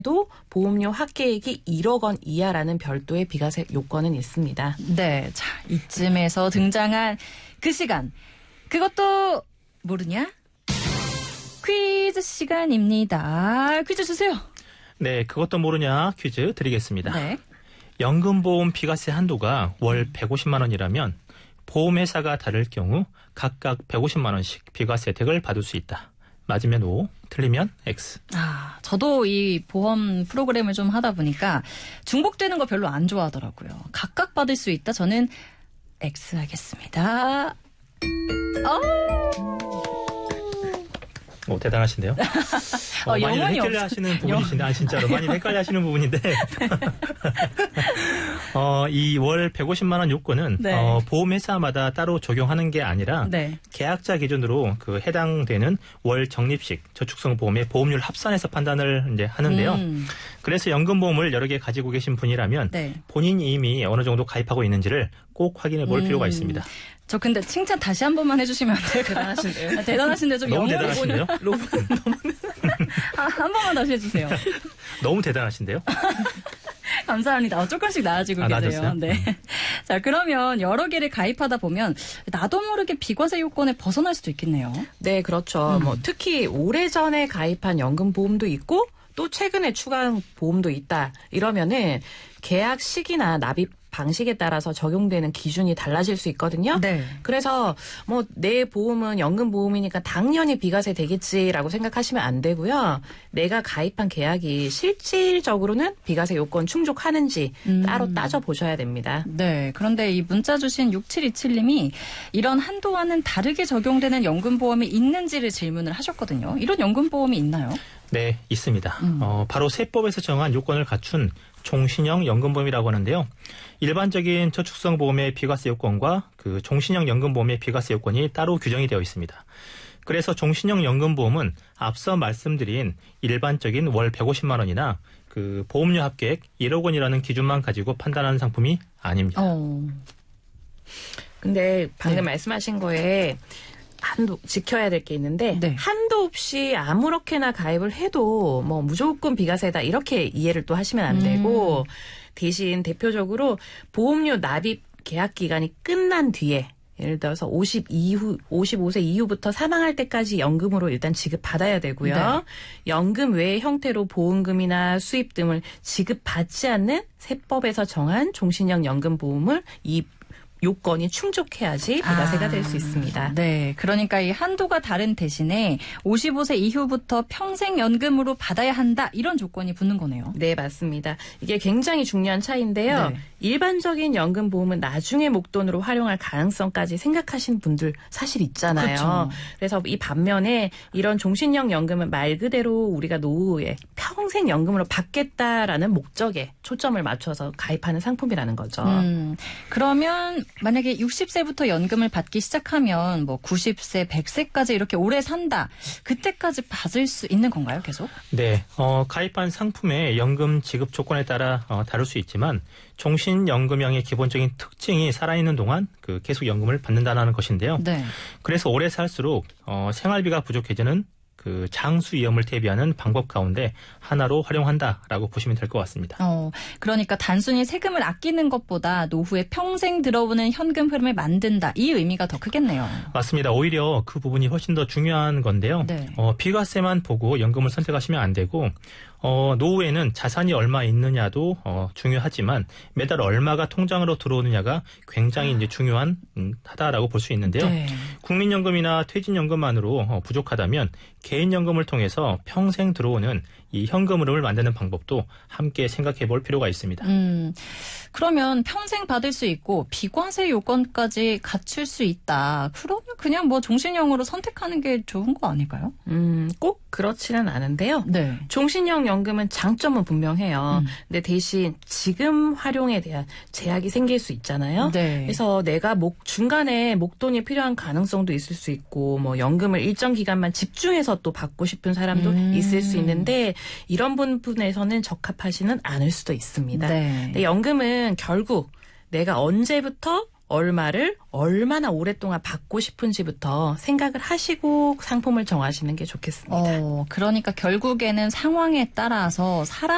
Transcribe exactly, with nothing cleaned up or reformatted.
또 보험료 합계액이 일억 원 이하라는 별도의 비과세 요건은 있습니다. 네, 자 이쯤에서 등장한 그 시간. 그것도 모르냐? 퀴즈 시간입니다. 퀴즈 주세요. 네, 그것도 모르냐 퀴즈 드리겠습니다. 네. 연금보험 비과세 한도가 월 백오십만 원이라면 보험회사가 다를 경우 각각 백오십만 원씩 비과세 혜택을 받을 수 있다. 맞으면 O, 틀리면 X. 아, 저도 이 보험 프로그램을 좀 하다 보니까 중복되는 거 별로 안 좋아하더라고요. 각각 받을 수 있다. 저는 X 하겠습니다. 어. 오, 대단하신데요. 어, 어, 많이 영혼이 헷갈려 없... 하시는 부분이신데, 아, 진짜로 많이 헷갈려 하시는 부분인데, 어, 이 월 백오십만 원 요건은 네. 어, 보험회사마다 따로 적용하는 게 아니라 네. 계약자 기준으로 그 해당되는 월 적립식 저축성 보험의 보험료를 합산해서 판단을 이제 하는데요. 음. 그래서 연금보험을 여러 개 가지고 계신 분이라면 네. 본인이 이미 어느 정도 가입하고 있는지를 꼭 확인해 볼 음. 필요가 있습니다. 저 근데 칭찬 다시 한 번만 해주시면 안 될까요? 대단하신데요. 아, 대단하신데 좀 너무 영혼이 대단하신데요? 너무 아, 한 번만 다시 해주세요. 너무 대단하신데요? 감사합니다. 어, 조금씩 나아지고 아, 계세요. 나아졌어요? 네. 자, 그러면 여러 개를 가입하다 보면 나도 모르게 비과세 요건에 벗어날 수도 있겠네요. 네, 그렇죠. 음. 뭐 특히 오래전에 가입한 연금보험도 있고 또 최근에 추가한 보험도 있다. 이러면은 계약 시기나 납입 방식에 따라서 적용되는 기준이 달라질 수 있거든요. 네. 그래서 뭐 내 보험은 연금보험이니까 당연히 비과세 되겠지라고 생각하시면 안 되고요. 내가 가입한 계약이 실질적으로는 비과세 요건 충족하는지 음. 따로 따져보셔야 됩니다. 네. 그런데 이 문자 주신 육칠이칠 님이 이런 한도와는 다르게 적용되는 연금보험이 있는지를 질문을 하셨거든요. 이런 연금보험이 있나요? 네, 있습니다. 음. 어, 바로 세법에서 정한 요건을 갖춘 종신형 연금보험이라고 하는데요. 일반적인 저축성 보험의 비과세 요건과 그 종신형 연금보험의 비과세 요건이 따로 규정이 되어 있습니다. 그래서 종신형 연금보험은 앞서 말씀드린 일반적인 월 백오십만 원이나 그 보험료 합계액 일억 원이라는 기준만 가지고 판단하는 상품이 아닙니다. 어. 근데 방금 네. 말씀하신 거에 한도 지켜야 될 게 있는데 네. 한도 없이 아무렇게나 가입을 해도 뭐 무조건 비과세다 이렇게 이해를 또 하시면 안 되고 음. 대신 대표적으로 보험료 납입 계약 기간이 끝난 뒤에 예를 들어서 오십 이후 오십오 세 이후부터 사망할 때까지 연금으로 일단 지급받아야 되고요. 네. 연금 외의 형태로 보험금이나 수입 등을 지급받지 않는 세법에서 정한 종신형 연금보험을 이 요건이 충족해야지 비과세가 아, 될 수 있습니다. 네. 그러니까 이 한도가 다른 대신에 오십오 세 이후부터 평생 연금으로 받아야 한다. 이런 조건이 붙는 거네요. 네, 맞습니다. 이게 굉장히 중요한 차이인데요. 네. 일반적인 연금보험은 나중에 목돈으로 활용할 가능성까지 생각하시는 분들 사실 있잖아요. 그렇죠. 그래서 이 반면에 이런 종신형 연금은 말 그대로 우리가 노후에 평생 연금으로 받겠다라는 목적에 초점을 맞춰서 가입하는 상품이라는 거죠. 음, 그러면 만약에 육십 세부터 연금을 받기 시작하면 뭐 구십 세, 백 세까지 이렇게 오래 산다. 그때까지 받을 수 있는 건가요, 계속? 네, 어, 가입한 상품의 연금 지급 조건에 따라 어, 다를 수 있지만 종신연금형의 기본적인 특징이 살아있는 동안 그 계속 연금을 받는다는 것인데요. 네. 그래서 오래 살수록 어, 생활비가 부족해지는 그 장수 위험을 대비하는 방법 가운데 하나로 활용한다라고 보시면 될 것 같습니다. 어, 그러니까 단순히 세금을 아끼는 것보다 노후에 평생 들어오는 현금 흐름을 만든다. 이 의미가 더 크겠네요. 맞습니다. 오히려 그 부분이 훨씬 더 중요한 건데요. 네. 어, 비과세만 보고 연금을 선택하시면 안 되고 어, 노후에는 자산이 얼마 있느냐도 어, 중요하지만 매달 얼마가 통장으로 들어오느냐가 굉장히 이제 중요한 음, 하다라고 볼 수 있는데요. 네. 국민연금이나 퇴직연금만으로 어, 부족하다면 개인연금을 통해서 평생 들어오는 이 현금 흐름을 만드는 방법도 함께 생각해 볼 필요가 있습니다. 음, 그러면 평생 받을 수 있고 비과세 요건까지 갖출 수 있다. 그러면 그냥 뭐 종신형으로 선택하는 게 좋은 거 아닐까요? 음, 꼭 그렇지는 않은데요. 네. 종신형 연금은 장점은 분명해요. 음. 근데 대신 지금 활용에 대한 제약이 생길 수 있잖아요. 네. 그래서 내가 목 중간에 목돈이 필요한 가능성도 있을 수 있고 뭐 연금을 일정 기간만 집중해서 또 받고 싶은 사람도 음. 있을 수 있는데 이런 부분에서는 적합하지는 않을 수도 있습니다. 네. 근데 연금은 결국 내가 언제부터 얼마를 얼마나 오랫동안 받고 싶은지부터 생각을 하시고 상품을 정하시는 게 좋겠습니다. 어, 그러니까 결국에는 상황에 따라서 사람